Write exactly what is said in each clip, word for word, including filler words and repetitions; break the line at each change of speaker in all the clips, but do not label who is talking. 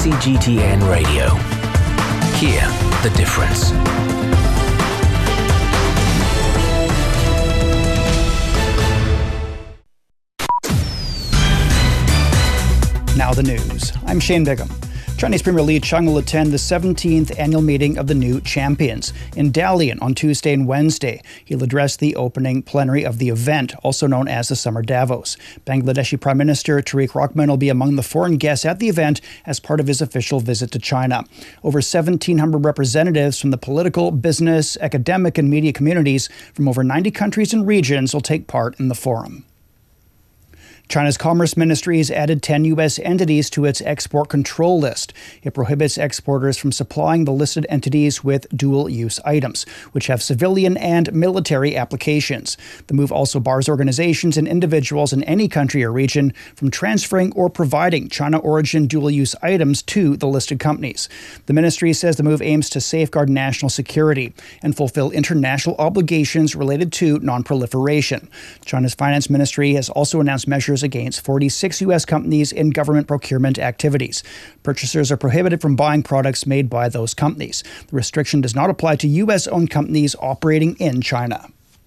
C G T N Radio. Hear the difference.
Now the news. I'm Shane Bigham. Chinese Premier Li Cheng will attend the seventeenth annual meeting of the New Champions in Dalian on Tuesday and Wednesday. He'll address the opening plenary of the event, also known as the Summer Davos. Bangladeshi Prime Minister Tariq Rahman will be among the foreign guests at the event as part of his official visit to China. Over seventeen hundred representatives from the political, business, academic, and media communities from over ninety countries and regions will take part in the forum. China's Commerce Ministry has added ten U S entities to its export control list. It prohibits exporters from supplying the listed entities with dual-use items, which have civilian and military applications. The move also bars organizations and individuals in any country or region from transferring or providing China-origin dual-use items to the listed companies. The ministry says the move aims to safeguard national security and fulfill international obligations related to non-proliferation. China's Finance Ministry has also announced measures against forty-six U S companies in government procurement activities. Purchasers are prohibited from buying products made by those companies. The restriction does not apply to U S-owned companies operating in China.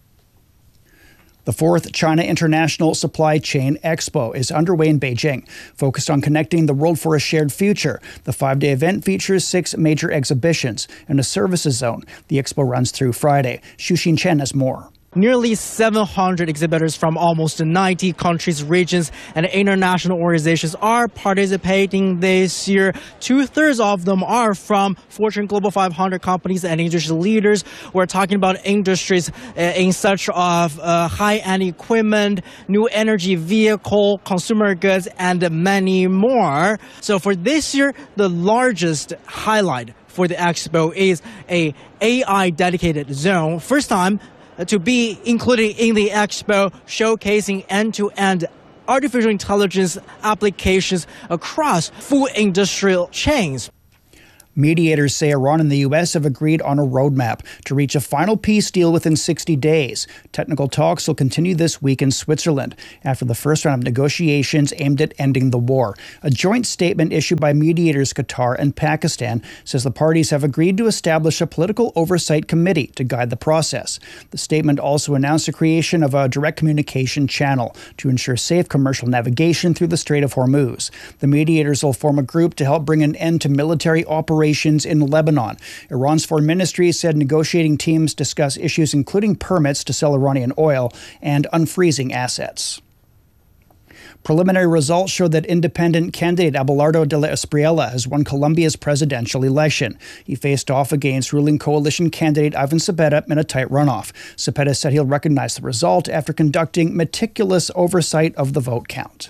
The fourth China International Supply Chain Expo is underway in Beijing, focused on connecting the world for a shared future. The five-day event features six major exhibitions and a services zone. The expo runs through Friday. Xu Xinchen has more.
Nearly seven hundred exhibitors from almost ninety countries, regions, and international organizations are participating this year. Two-thirds of them are from Fortune Global five hundred companies and industry leaders. We're talking about industries uh, in such of uh, high-end equipment, new energy vehicle, consumer goods, and many more. So for this year, the largest highlight for the expo is a AI dedicated zone. First time to be included in the expo, showcasing end-to-end artificial intelligence applications across full industrial chains.
Mediators say Iran and the U S have agreed on a roadmap to reach a final peace deal within sixty days. Technical talks will continue this week in Switzerland after the first round of negotiations aimed at ending the war. A joint statement issued by mediators Qatar and Pakistan says the parties have agreed to establish a political oversight committee to guide the process. The statement also announced the creation of a direct communication channel to ensure safe commercial navigation through the Strait of Hormuz. The mediators will form a group to help bring an end to military operations in Lebanon. Iran's foreign ministry said negotiating teams discuss issues including permits to sell Iranian oil and unfreezing assets. Preliminary results show that independent candidate Abelardo de la Espriella has won Colombia's presidential election. He faced off against ruling coalition candidate Ivan Cepeda in a tight runoff. Cepeda said he'll recognize the result after conducting meticulous oversight of the vote count.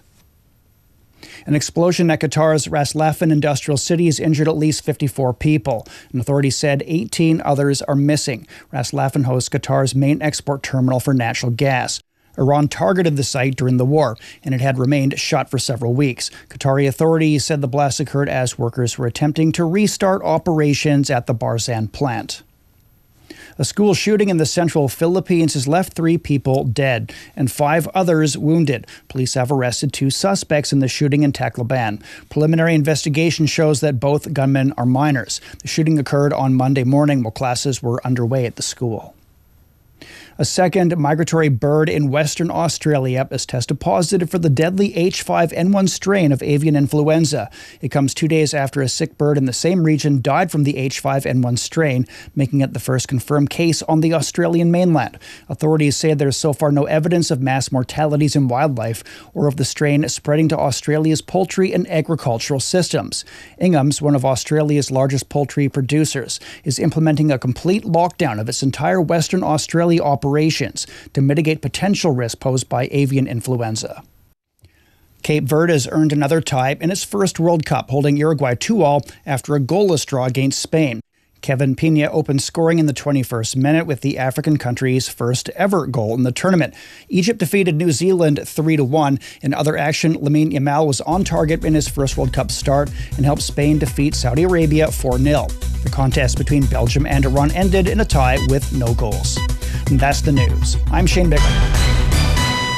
An explosion at Qatar's Ras Laffan industrial city has injured at least fifty-four people. And authorities said eighteen others are missing. Ras Laffan hosts Qatar's main export terminal for natural gas. Iran targeted the site during the war, and it had remained shut for several weeks. Qatari authorities said the blast occurred as workers were attempting to restart operations at the Barzan plant. A school shooting in the central Philippines has left three people dead and five others wounded. Police have arrested two suspects in the shooting in Tacloban. Preliminary investigation shows that both gunmen are minors. The shooting occurred on Monday morning while classes were underway at the school. A second migratory bird in Western Australia has tested positive for the deadly H five N one strain of avian influenza. It comes two days after a sick bird in the same region died from the H five N one strain, making it the first confirmed case on the Australian mainland. Authorities say there's so far no evidence of mass mortalities in wildlife or of the strain spreading to Australia's poultry and agricultural systems. Ingham's, one of Australia's largest poultry producers, is implementing a complete lockdown of its entire Western Australia operation operations to mitigate potential risk posed by avian influenza. Cape Verde has earned another tie in its first World Cup, holding Uruguay two all after a goalless draw against Spain. Kevin Pena opened scoring in the twenty-first minute with the African country's first ever goal in the tournament. Egypt defeated New Zealand three to one. In other action, Lamine Yamal was on target in his first World Cup start and helped Spain defeat Saudi Arabia four nil. The contest between Belgium and Iran ended in a tie with no goals. And that's the news. I'm Shane Bigham.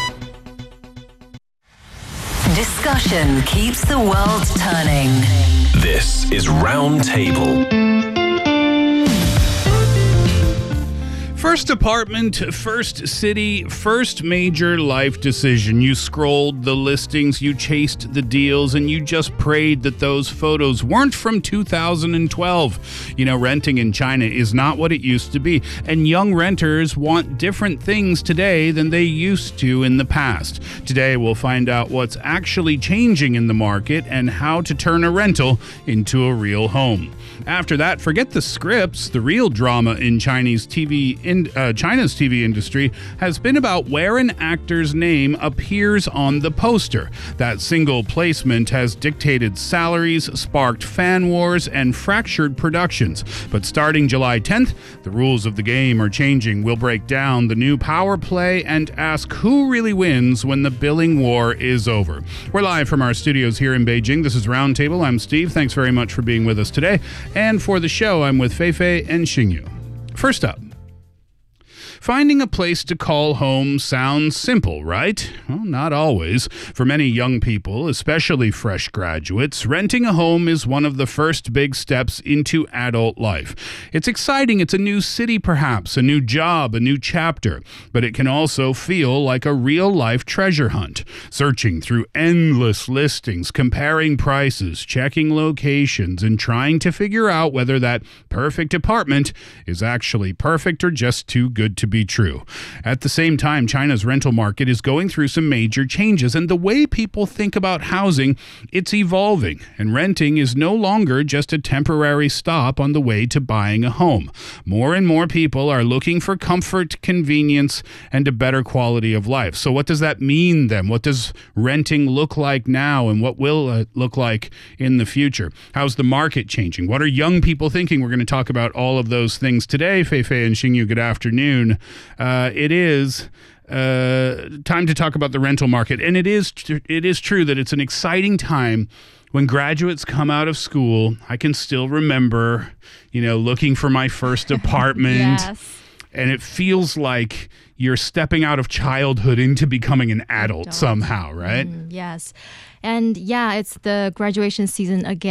Discussion keeps the world turning.
This is Roundtable.
First apartment, first city, first major life decision. You scrolled the listings, you chased the deals, and you just prayed that those photos weren't from two thousand twelve. You know, renting in China is not what it used to be, and young renters want different things today than they used to in the past. Today, we'll find out what's actually changing in the market and how to turn a rental into a real home. After that, forget the scripts. The real drama in Chinese T V in uh, China's T V industry has been about where an actor's name appears on the poster. That single placement has dictated salaries, sparked fan wars, and fractured productions. But starting July tenth, the rules of the game are changing. We'll break down the new power play and ask who really wins when the billing war is over. We're live from our studios here in Beijing. This is Roundtable. I'm Steve. Thanks very much for being with us today. And for the show, I'm with Feifei and Xingyu. First up, finding a place to call home sounds simple, right? Well, not always. For many young people, especially fresh graduates, renting a home is one of the first big steps into adult life. It's exciting. It's a new city, perhaps, a new job, a new chapter. But it can also feel like a real-life treasure hunt. Searching through endless listings, comparing prices, checking locations, and trying to figure out whether that perfect apartment is actually perfect or just too good to be true. At the same time, China's rental market is going through some major changes, and the way people think about housing, it's evolving, and renting is no longer just a temporary stop on the way to buying a home. More and more people are looking for comfort, convenience, and a better quality of life. So what does that mean then? What does renting look like now, and what will it look like in the future? How's the market changing? What are young people thinking? We're going to talk about all of those things today. Feifei and Xingyu, good afternoon. Uh, it is uh, time to talk about the rental market, and it is tr- it is true that it's an exciting time when graduates come out of school. I can still remember, you know, looking for my first apartment,
Yes.
and it feels like you're stepping out of childhood into becoming an adult
Adult.
somehow, right?
Mm, yes. And yeah, it's the graduation season again.